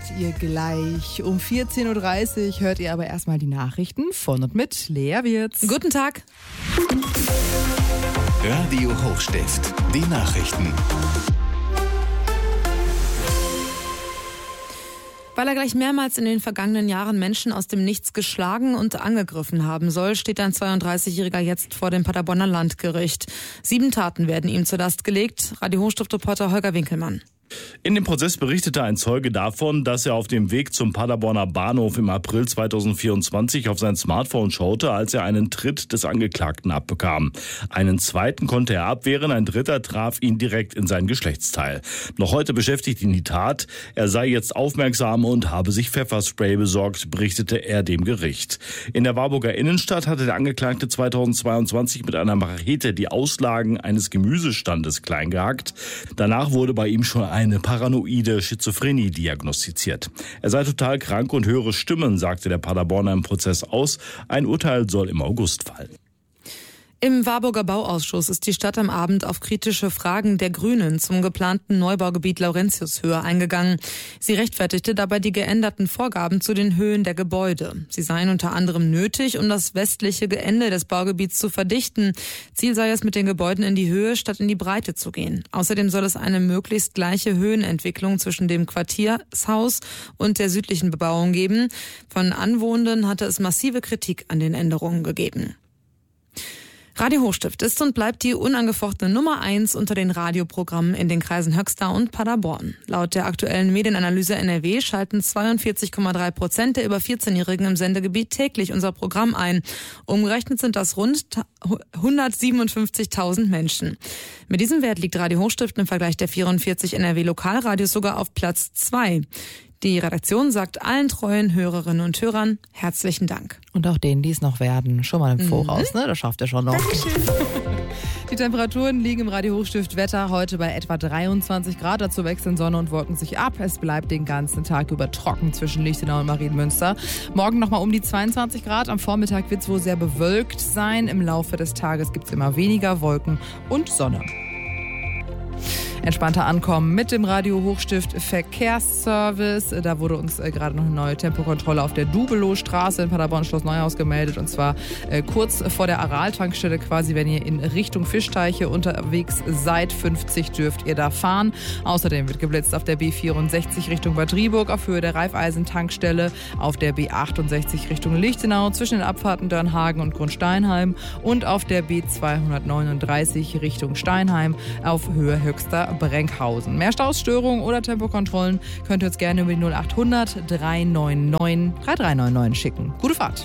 ihr gleich. Um 14.30 Uhr hört ihr aber erstmal die Nachrichten von und mit Lea Wirz. Guten Tag. Radio Hochstift, die Nachrichten. Weil er gleich mehrmals in den vergangenen Jahren Menschen aus dem Nichts geschlagen und angegriffen haben soll, steht ein 32-Jähriger jetzt vor dem Paderborner Landgericht. 7 Taten werden ihm zur Last gelegt. Radio Hochstift-Reporter Holger Winkelmann. In dem Prozess berichtete ein Zeuge davon, dass er auf dem Weg zum Paderborner Bahnhof im April 2024 auf sein Smartphone schaute, als er einen Tritt des Angeklagten abbekam. Einen zweiten konnte er abwehren, ein dritter traf ihn direkt in sein Geschlechtsteil. Noch heute beschäftigt ihn die Tat. Er sei jetzt aufmerksam und habe sich Pfefferspray besorgt, berichtete er dem Gericht. In der Warburger Innenstadt hatte der Angeklagte 2022 mit einer Machete die Auslagen eines Gemüsestandes kleingehackt. Danach wurde bei ihm schon eine paranoide Schizophrenie diagnostiziert. Er sei total krank und höre Stimmen, sagte der Paderborner im Prozess aus. Ein Urteil soll im August fallen. Im Warburger Bauausschuss ist die Stadt am Abend auf kritische Fragen der Grünen zum geplanten Neubaugebiet Laurentiushöhe eingegangen. Sie rechtfertigte dabei die geänderten Vorgaben zu den Höhen der Gebäude. Sie seien unter anderem nötig, um das westliche Ende des Baugebiets zu verdichten. Ziel sei es, mit den Gebäuden in die Höhe statt in die Breite zu gehen. Außerdem soll es eine möglichst gleiche Höhenentwicklung zwischen dem Quartiershaus und der südlichen Bebauung geben. Von Anwohnenden hatte es massive Kritik an den Änderungen gegeben. Radio Hochstift ist und bleibt die unangefochtene Nummer 1 unter den Radioprogrammen in den Kreisen Höxter und Paderborn. Laut der aktuellen Medienanalyse NRW schalten 42,3% der über 14-Jährigen im Sendegebiet täglich unser Programm ein. Umgerechnet sind das rund 157.000 Menschen. Mit diesem Wert liegt Radio Hochstift im Vergleich der 44 NRW-Lokalradios sogar auf Platz 2. Die Redaktion sagt allen treuen Hörerinnen und Hörern herzlichen Dank. Und auch denen, die es noch werden, schon mal im Voraus, ne? Das schafft ihr schon noch. Dankeschön. Die Temperaturen liegen im Radio Hochstift Wetter heute bei etwa 23 Grad. Dazu wechseln Sonne und Wolken sich ab. Es bleibt den ganzen Tag über trocken zwischen Lichtenau und Marienmünster. Morgen nochmal um die 22 Grad. Am Vormittag wird es wohl sehr bewölkt sein. Im Laufe des Tages gibt es immer weniger Wolken und Sonne. Entspannter ankommen mit dem Radio Hochstift Verkehrsservice. Da wurde uns gerade noch eine neue Tempokontrolle auf der Dubelow-Straße in Paderborn-Schloss Neuhaus gemeldet. Und zwar kurz vor der Aral-Tankstelle quasi, wenn ihr in Richtung Fischteiche unterwegs seid. 50 dürft ihr da fahren. Außerdem wird geblitzt auf der B64 Richtung Bad Driburg auf Höhe der Raiffeisen-Tankstelle, auf der B68 Richtung Lichtenau zwischen den Abfahrten Dörnhagen und Grundsteinheim und auf der B239 Richtung Steinheim auf Höhe Höxter Brenkhausen. Mehr Stausstörungen oder Tempokontrollen könnt ihr uns gerne über die 0800 399 3399 schicken. Gute Fahrt.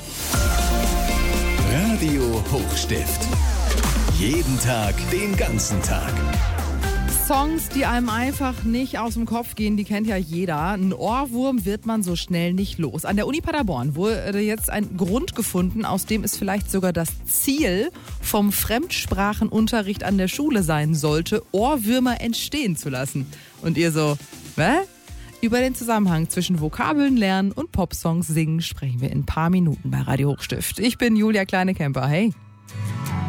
Radio Hochstift. Jeden Tag, den ganzen Tag. Songs, die einem einfach nicht aus dem Kopf gehen, die kennt ja jeder. Ein Ohrwurm wird man so schnell nicht los. An der Uni Paderborn wurde jetzt ein Grund gefunden, aus dem es vielleicht sogar das Ziel vom Fremdsprachenunterricht an der Schule sein sollte, Ohrwürmer entstehen zu lassen. Und ihr so, was? Über den Zusammenhang zwischen Vokabeln lernen und Popsongs singen sprechen wir in ein paar Minuten bei Radio Hochstift. Ich bin Julia Kleine-Kemper. Hey.